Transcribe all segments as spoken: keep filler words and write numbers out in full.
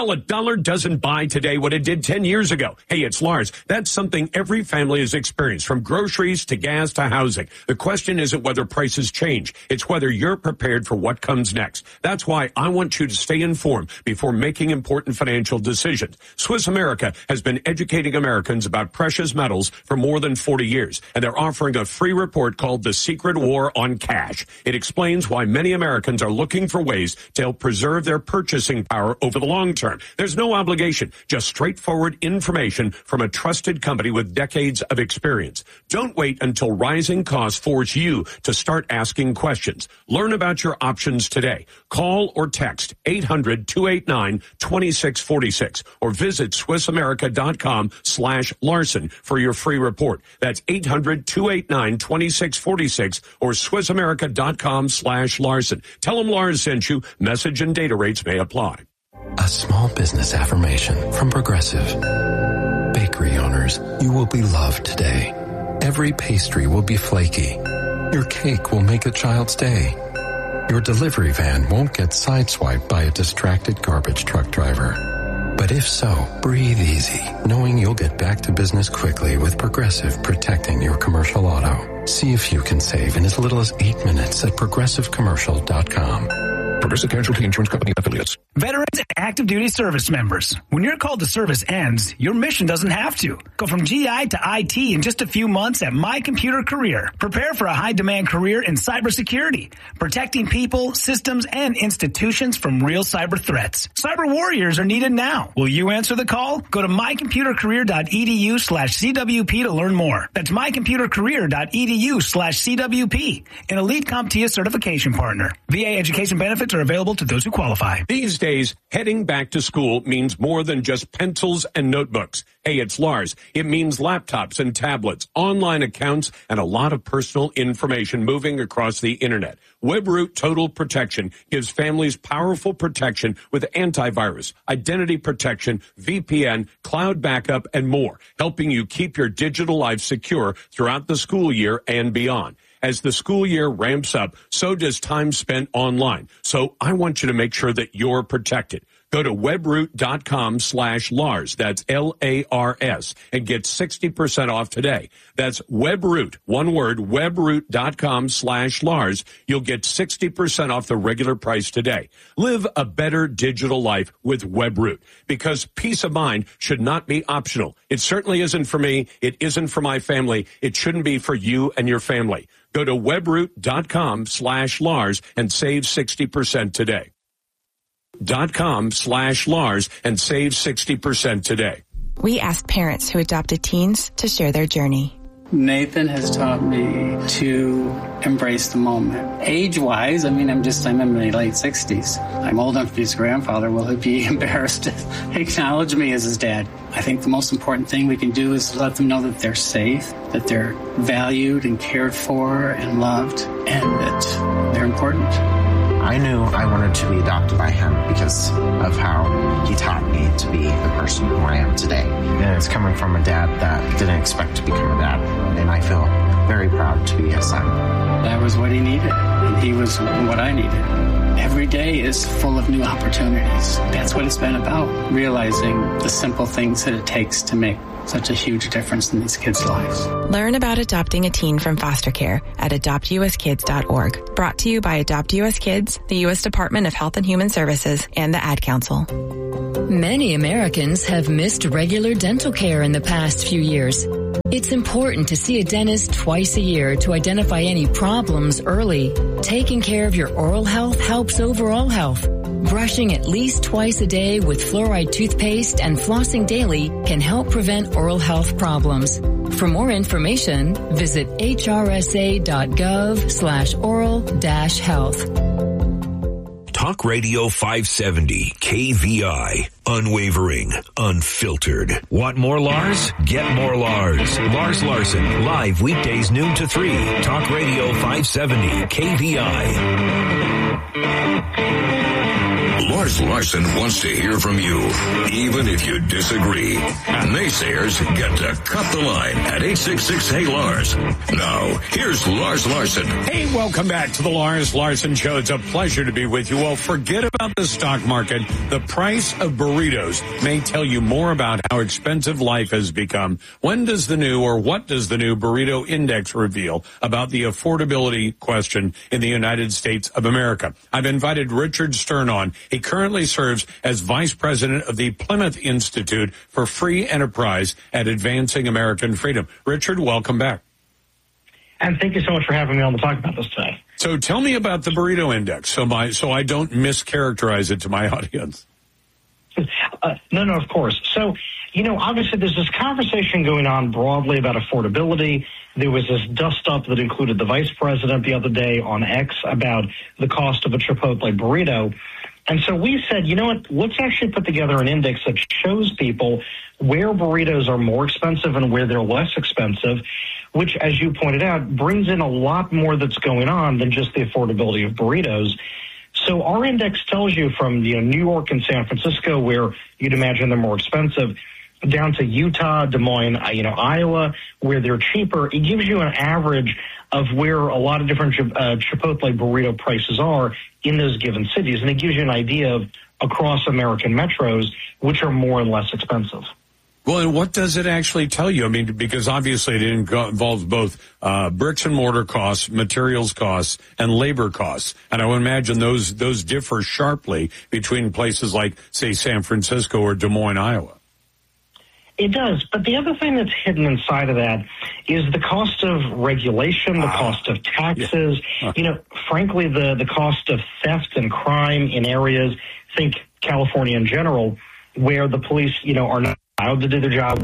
Well, a dollar doesn't buy today what it did ten years ago. Hey, it's Lars. That's something every family has experienced, from groceries to gas to housing. The question isn't whether prices change. It's whether you're prepared for what comes next. That's why I want you to stay informed before making important financial decisions. Swiss America has been educating Americans about precious metals for more than forty years, and they're offering a free report called The Secret War on Cash. It explains why many Americans are looking for ways to help preserve their purchasing power over the long term. There's no obligation, just straightforward information from a trusted company with decades of experience. Don't wait until rising costs force you to start asking questions. Learn about your options today. Call or text eight hundred, two eight nine, two six four six or visit SwissAmerica.com slash Larson for your free report. That's eight hundred, two eight nine, two six four six or SwissAmerica.com slash Larson. Tell them Lars sent you. Message and data rates may apply. A small business affirmation from Progressive. Bakery owners, you will be loved today. Every pastry will be flaky. Your cake will make a child's day. Your delivery van won't get sideswiped by a distracted garbage truck driver. But if so, breathe easy, knowing you'll get back to business quickly with Progressive protecting your commercial auto. See if you can save in as little as eight minutes at progressive commercial dot com. Progressive Casualty Insurance Company affiliates. Veterans and active duty service members. When your call to service ends, your mission doesn't have to. Go from G I to I T in just a few months at My Computer Career. Prepare for a high-demand career in cybersecurity, protecting people, systems, and institutions from real cyber threats. Cyber warriors are needed now. Will you answer the call? Go to mycomputercareer.edu slash CWP to learn more. That's mycomputercareer.edu slash CWP, an elite CompTIA certification partner. V A education benefits are available to those who qualify. These days, heading back to school means more than just pencils and notebooks. Hey, it's Lars. It means laptops and tablets, online accounts, and a lot of personal information moving across the internet. WebRoot Total Protection gives families powerful protection with antivirus, identity protection, V P N, cloud backup, and more, helping you keep your digital life secure throughout the school year and beyond. As the school year ramps up, so does time spent online. So I want you to make sure that you're protected. Go to webroot.com slash Lars. That's L A R S and get sixty percent off today. That's Webroot, one word, webroot.com slash Lars. You'll get sixty percent off the regular price today. Live a better digital life with Webroot, because peace of mind should not be optional. It certainly isn't for me. It isn't for my family. It shouldn't be for you and your family. Go to webroot.com slash Lars and save sixty percent today. Dot com slash Lars and save sixty percent today. We asked parents who adopted teens to share their journey. Nathan has taught me to embrace the moment. Age-wise, I mean, I'm just, I'm in my late sixties. I'm old enough to be his grandfather. Will he be embarrassed to acknowledge me as his dad? I think the most important thing we can do is let them know that they're safe, that they're valued and cared for and loved, and that they're important. I knew I wanted to be adopted by him because of how he taught me to be the person who I am today. And it's coming from a dad that didn't expect to become a dad. And I feel very proud to be his son. That was what he needed, and he was what I needed. Every day is full of new opportunities. That's what it's been about, realizing the simple things that it takes to make such a huge difference in these kids' lives. Learn about adopting a teen from foster care at adopt u s kids dot org. Brought to you by Adopt U S Kids, the U S Department of Health and Human Services, and the Ad Council. Many Americans have missed regular dental care in the past few years. It's important to see a dentist twice a year to identify any problems early. Taking care of your oral health helps overall health. Brushing at least twice a day with fluoride toothpaste and flossing daily can help prevent oral health problems. For more information, visit h r s a dot gov slash oral dash health. Talk Radio five seventy, K V I. Unwavering, unfiltered. Want more Lars? Get more Lars. Lars Larson, live weekdays noon to three. Talk Radio five seventy, K V I. Lars Larson wants to hear from you, even if you disagree. Naysayers get to cut the line at eight six six, hey Lars. Now, here's Lars Larson. Hey, welcome back to the Lars Larson Show. It's a pleasure to be with you. Well, forget about the stock market. The price of burritos may tell you more about how expensive life has become. When does the new, or what does the new Burrito Index reveal about the affordability question in the United States of America? I've invited Richard Stern on. He currently serves as Vice President of the Plymouth Institute for Free Enterprise at Advancing American Freedom. Richard, welcome back. And thank you so much for having me on to talk about this today. So tell me about the Burrito Index, so my so I don't mischaracterize it to my audience. Uh, no, no, of course. So, you know, obviously there's this conversation going on broadly about affordability. There was this dust-up that included the vice president the other day on X about the cost of a Chipotle burrito. And so we said, you know what, let's actually put together an index that shows people where burritos are more expensive and where they're less expensive, which, as you pointed out, brings in a lot more that's going on than just the affordability of burritos. So our index tells you from, you know, New York and San Francisco, where you'd imagine they're more expensive, down to Utah, Des Moines, you know, Iowa, where they're cheaper. It gives you an average of where a lot of different uh, Chipotle burrito prices are in those given cities. And it gives you an idea of across American metros, which are more and less expensive. Well, and what does it actually tell you? I mean, because obviously it involves both uh, bricks and mortar costs, materials costs, and labor costs. And I would imagine those those differ sharply between places like, say, San Francisco or Des Moines, Iowa. It does. But the other thing that's hidden inside of that is the cost of regulation, the ah. cost of taxes, yeah. uh. you know, frankly, the, the cost of theft and crime in areas, think California in general, where the police, you know, are not allowed to do their job.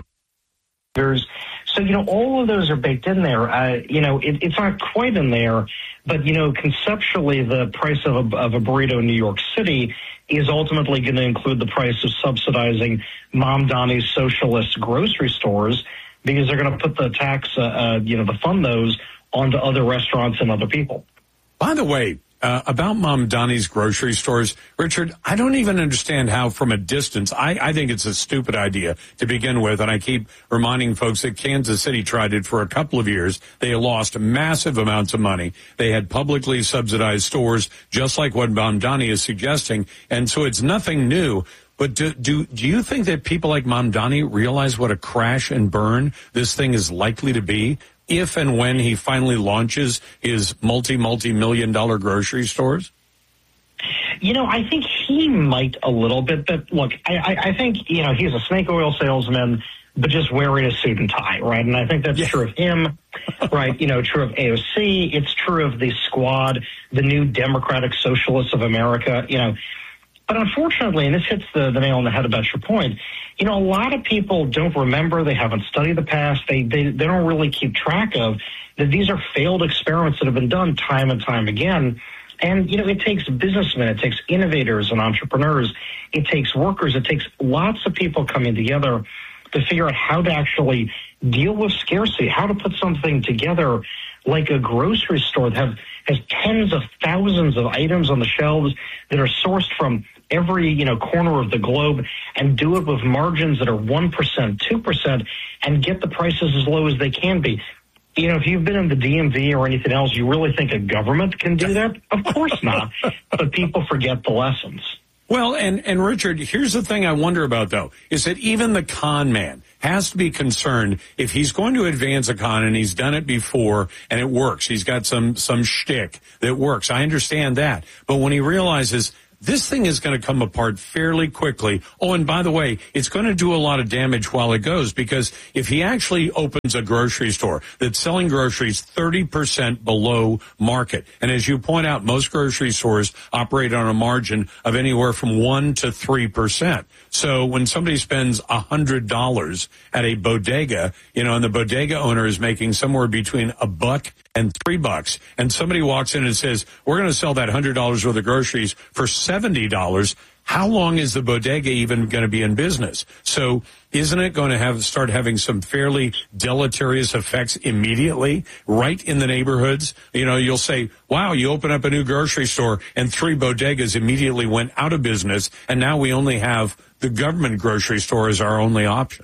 So, you know, all of those are baked in there. Uh, you know, it, it's not quite in there, but, you know, conceptually, the price of a, of a burrito in New York City is ultimately going to include the price of subsidizing Mom Donnie's socialist grocery stores, because they're going to put the tax, uh, uh, you know, the fund those onto other restaurants and other people. By the way, Uh, about Mom Donnie's grocery stores, Richard, I don't even understand how from a distance, I, I think it's a stupid idea to begin with, and I keep reminding folks that Kansas City tried it for a couple of years. They lost massive amounts of money. They had publicly subsidized stores, just like what Mom Donnie is suggesting, and so it's nothing new. But do, do, do you think that people like Mom Donnie realize what a crash and burn this thing is likely to be if and when he finally launches his multi, multi-million dollar grocery stores? You know, I think he might a little bit, but look, I, I, I think, you know, he's a snake oil salesman, but just wearing a suit and tie, right? And I think that's yeah. true of him, right? You know, true of A O C. It's true of the Squad, the New Democratic Socialists of America, you know. But unfortunately, and this hits the, the nail on the head about your point, you know, a lot of people don't remember, they haven't studied the past, they, they, they don't really keep track of that these are failed experiments that have been done time and time again. And, you know, it takes businessmen, it takes innovators and entrepreneurs, it takes workers, it takes lots of people coming together to figure out how to actually deal with scarcity, how to put something together like a grocery store that have, has tens of thousands of items on the shelves that are sourced from every, you know, corner of the globe, and do it with margins that are one percent, two percent, and get the prices as low as they can be. You know, if you've been in the D M V or anything else, you really think a government can do that? Of course not. But people forget the lessons. Well, and, and Richard, here's the thing I wonder about, though, is that even the con man has to be concerned if he's going to advance a con, and he's done it before and it works. He's got some, some shtick that works. I understand that. But when he realizes this thing is going to come apart fairly quickly. Oh, and by the way, it's going to do a lot of damage while it goes, because if he actually opens a grocery store that's selling groceries thirty percent below market, and as you point out, most grocery stores operate on a margin of anywhere from one to three percent. So when somebody spends one hundred dollars at a bodega, you know, and the bodega owner is making somewhere between a buck and three bucks, and somebody walks in and says, we're going to sell that one hundred dollars worth of groceries for seventy dollars, how long is the bodega even going to be in business? So isn't it going to have start having some fairly deleterious effects immediately right in the neighborhoods? You know, you'll say, wow, you open up a new grocery store and three bodegas immediately went out of business, and now we only have the government grocery store as our only option.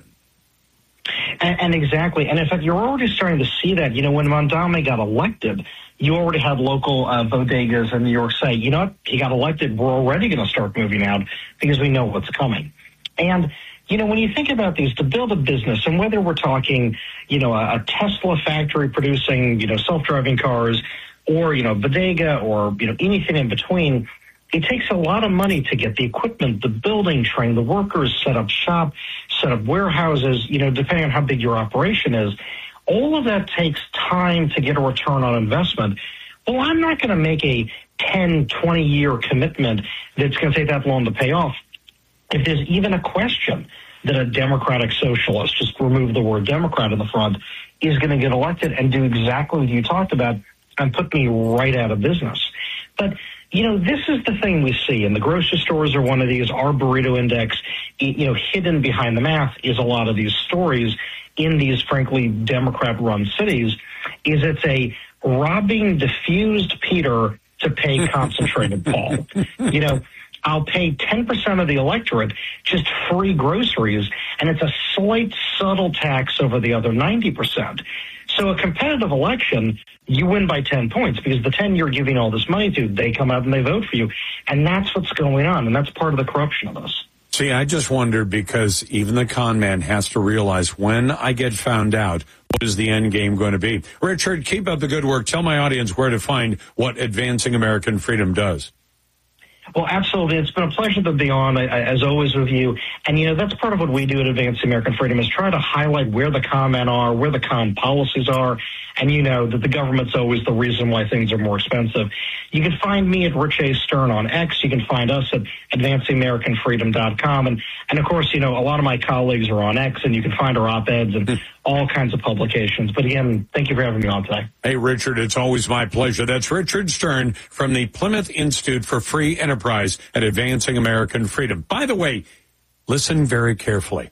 And, and exactly. And in fact, you're already starting to see that. You know, when Mondame got elected, you already had local uh, bodegas in New York say, you know what, he got elected, we're already going to start moving out because we know what's coming. And, you know, when you think about these, to build a business, and whether we're talking, you know, a, a Tesla factory producing, you know, self-driving cars, or, you know, bodega, or, you know, anything in between, it takes a lot of money to get the equipment, the building, train the workers, set up shop, set up warehouses, you know, depending on how big your operation is. All of that takes time to get a return on investment. Well, I'm not going to make a ten, twenty-year commitment that's going to take that long to pay off. If there's even a question that a Democratic socialist, just remove the word Democrat in the front, is going to get elected and do exactly what you talked about and put me right out of business. But, you know, this is the thing we see, and the grocery stores are one of these. Our burrito index, you know, hidden behind the math is a lot of these stories in these, frankly, Democrat-run cities, is it's a robbing diffused Peter to pay concentrated Paul. You know, I'll pay ten percent of the electorate just free groceries, and it's a slight, subtle tax over the other ninety percent. So a competitive election, you win by ten points because the ten you're giving all this money to, they come out and they vote for you. And that's what's going on, and that's part of the corruption of this. See, I just wondered, because even the con man has to realize, when I get found out, what is the end game going to be? Richard, keep up the good work. Tell my audience where to find what Advancing American Freedom does. Well, absolutely. It's been a pleasure to be on, as always, with you. And, you know, that's part of what we do at Advancing American Freedom, is try to highlight where the con men are, where the con policies are, and you know that the government's always the reason why things are more expensive. You can find me at Rich A. Stern on X. You can find us at advancing american freedom dot com. And, and, of course, you know, a lot of my colleagues are on X, and you can find our op-eds and all kinds of publications. But, again, thank you for having me on today. Hey, Richard, it's always my pleasure. That's Richard Stern from the Plymouth Institute for Free Enterprise at Advancing American Freedom. By the way, listen very carefully.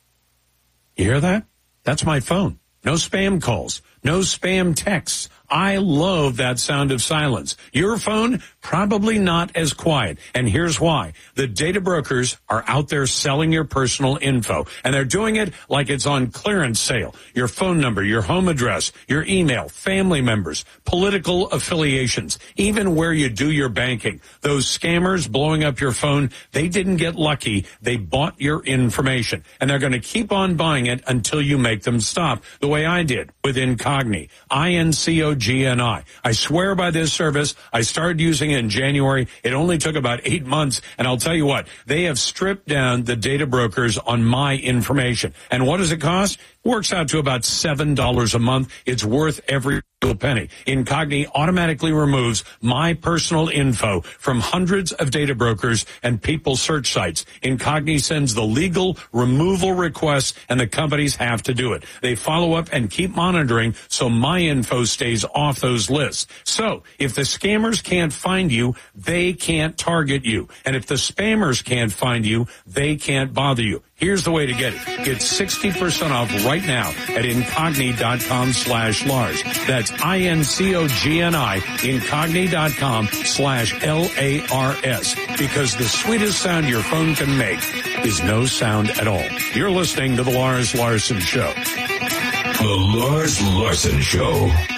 You hear that? That's my phone. No spam calls. No spam texts. I love that sound of silence. Your phone, probably not as quiet. And here's why. The data brokers are out there selling your personal info, and they're doing it like it's on clearance sale. Your phone number, your home address, your email, family members, political affiliations, even where you do your banking. Those scammers blowing up your phone, they didn't get lucky. They bought your information, and they're going to keep on buying it until you make them stop, the way I did with Incogni, I N C O G N I. I swear by this service. I started using it in January. It only took about eight months. And I'll tell you what, they have stripped down the data brokers on my information. And what does it cost? It works out to about seven dollars a month. It's worth every penny. Incogni automatically removes my personal info from hundreds of data brokers and people search sites. Incogni sends the legal removal requests, and the companies have to do it. They follow up and keep monitoring so my info stays off those lists. So if the scammers can't find you, they can't target you. And if the spammers can't find you, they can't bother you. Here's the way to get it. Get sixty percent off right now at incogni.com slash Lars. That's I-N-C-O-G-N-I, incogni.com slash L A R S. Because the sweetest sound your phone can make is no sound at all. You're listening to The Lars Larson Show. The Lars Larson Show.